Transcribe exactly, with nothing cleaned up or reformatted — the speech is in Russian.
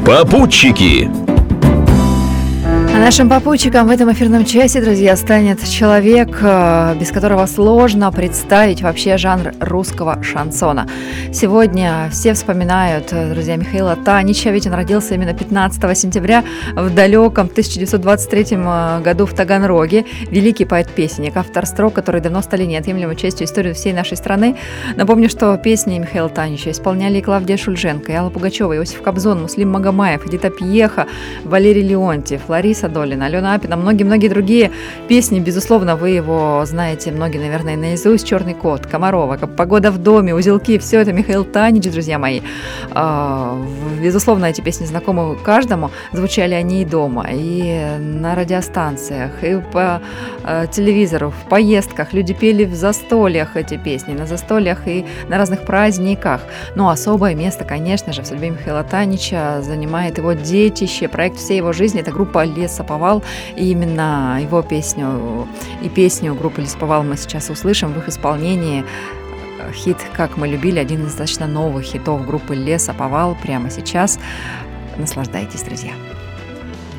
Попутчики. А нашим попутчиком в этом эфирном часе, друзья, станет человек, без которого сложно представить вообще жанр русского шансона. Сегодня все вспоминают, друзья, Михаила Танича, ведь он родился именно пятнадцатого сентября в далеком тысяча девятьсот двадцать третьем году в Таганроге. Великий поэт-песенник, автор строк, которые давно стали неотъемлемой частью истории всей нашей страны. Напомню, что песни Михаила Танича исполняли и Клавдия Шульженко, и Алла Пугачева, Иосиф Кобзон, Муслим Магомаев, Эдита Пьеха, Валерий Леонтьев, Лариса Долина, Алена Апина, многие-многие другие песни. Безусловно, вы его знаете, многие, наверное, наизусть. «Черный кот», «Комарова», «Погода в доме», «Узелки» — все это Михаил Танич, друзья мои. Безусловно, эти песни знакомы каждому. Звучали они и дома, и на радиостанциях, и по телевизору, в поездках. Люди пели в застольях эти песни, на застольях и на разных праздниках. Но особое место, конечно же, в судьбе Михаила Танича занимает его детище, проект всей его жизни. Это группа «Лесоповал». И именно его песню и песню группы «Лесоповал» мы сейчас услышим в их исполнении. Хит «Как мы любили», один из достаточно новых хитов группы «Лесоповал». Прямо сейчас. Наслаждайтесь, друзья.